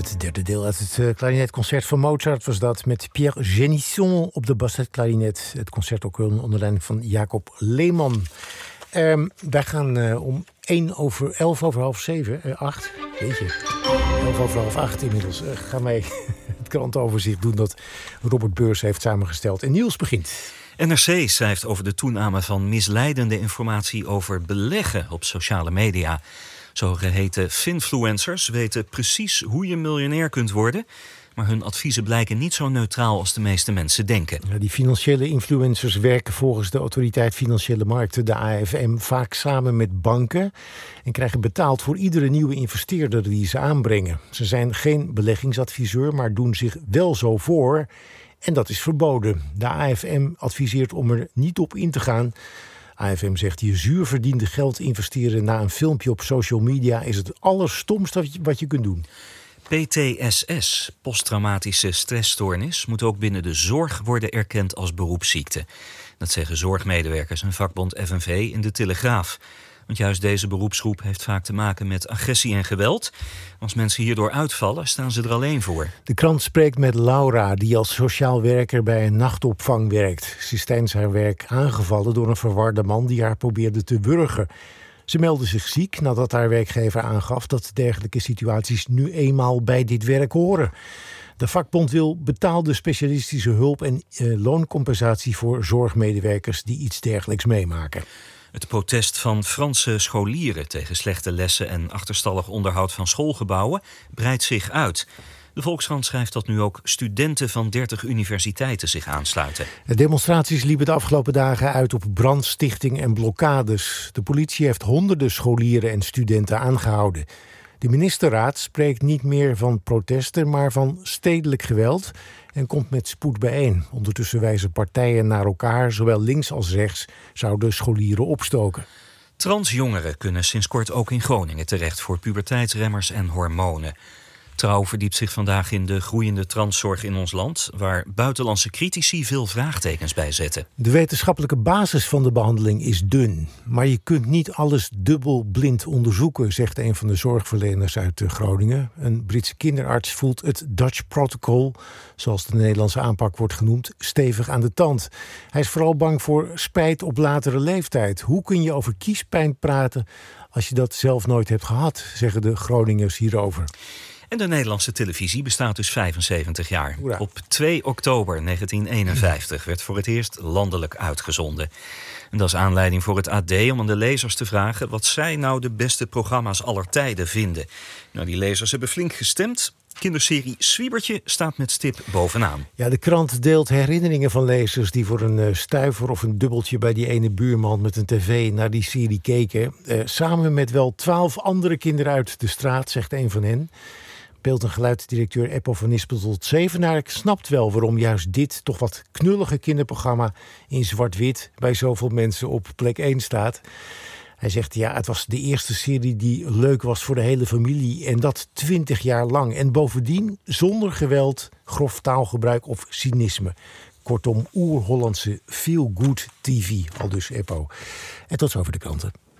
Het derde deel uit het klarinetconcert van Mozart was dat, met Pierre Genisson op de bassetklarinet. Het concert ook onder leiding van Jacob Leeman. Wij gaan om 8. Weet je, 7:11 inmiddels. Gaan wij het krantenoverzicht doen dat Robert Beurs heeft samengesteld. En Niels begint. NRC schrijft over de toename van misleidende informatie over beleggen op sociale media. Zogeheten finfluencers weten precies hoe je miljonair kunt worden, maar hun adviezen blijken niet zo neutraal als de meeste mensen denken. Ja, die financiële influencers werken volgens de Autoriteit Financiële Markten, de AFM, vaak samen met banken en krijgen betaald voor iedere nieuwe investeerder die ze aanbrengen. Ze zijn geen beleggingsadviseur, maar doen zich wel zo voor en dat is verboden. De AFM adviseert om er niet op in te gaan. AFM zegt, je zuur verdiende geld investeren na een filmpje op social media is het allerstomste wat je kunt doen. PTSS, posttraumatische stressstoornis, moet ook binnen de zorg worden erkend als beroepsziekte. Dat zeggen zorgmedewerkers en vakbond FNV in de Telegraaf. Want juist deze beroepsgroep heeft vaak te maken met agressie en geweld. Als mensen hierdoor uitvallen, staan ze er alleen voor. De krant spreekt met Laura, die als sociaal werker bij een nachtopvang werkt. Ze is tijdens haar werk aangevallen door een verwarde man die haar probeerde te wurgen. Ze meldde zich ziek nadat haar werkgever aangaf dat dergelijke situaties nu eenmaal bij dit werk horen. De vakbond wil betaalde specialistische hulp en looncompensatie voor zorgmedewerkers die iets dergelijks meemaken. Het protest van Franse scholieren tegen slechte lessen en achterstallig onderhoud van schoolgebouwen breidt zich uit. De Volkskrant schrijft dat nu ook studenten van 30 universiteiten zich aansluiten. De demonstraties liepen de afgelopen dagen uit op brandstichting en blokkades. De politie heeft honderden scholieren en studenten aangehouden. De ministerraad spreekt niet meer van protesten, maar van stedelijk geweld en komt met spoed bijeen. Ondertussen wijzen partijen naar elkaar, zowel links als rechts zouden scholieren opstoken. Transjongeren kunnen sinds kort ook in Groningen terecht voor puberteitsremmers en hormonen. Trouw verdiept zich vandaag in de groeiende transzorg in ons land, waar buitenlandse critici veel vraagtekens bij zetten. De wetenschappelijke basis van de behandeling is dun. Maar je kunt niet alles dubbelblind onderzoeken, zegt een van de zorgverleners uit Groningen. Een Britse kinderarts voelt het Dutch Protocol, zoals de Nederlandse aanpak wordt genoemd, stevig aan de tand. Hij is vooral bang voor spijt op latere leeftijd. Hoe kun je over kiespijn praten als je dat zelf nooit hebt gehad, zeggen de Groningers hierover. En de Nederlandse televisie bestaat dus 75 jaar. Hoera. Op 2 oktober 1951 werd voor het eerst landelijk uitgezonden. En dat is aanleiding voor het AD om aan de lezers te vragen wat zij nou de beste programma's aller tijden vinden. Nou, die lezers hebben flink gestemd. Kinderserie Swiebertje staat met stip bovenaan. Ja, de krant deelt herinneringen van lezers die voor een stuiver of een dubbeltje bij die ene buurman met een tv naar die serie keken. Samen met wel 12 andere kinderen uit de straat, zegt een van hen. Beeld- en geluidsdirecteur Eppo van Nispel-tot-Zevenaar snapt wel waarom juist dit toch wat knullige kinderprogramma in zwart-wit bij zoveel mensen op plek 1 staat. Hij zegt, ja, het was de eerste serie die leuk was voor de hele familie en dat 20 jaar lang. En bovendien zonder geweld, grof taalgebruik of cynisme. Kortom, oer-Hollandse feel-good TV, aldus Eppo. En tot zover de kranten.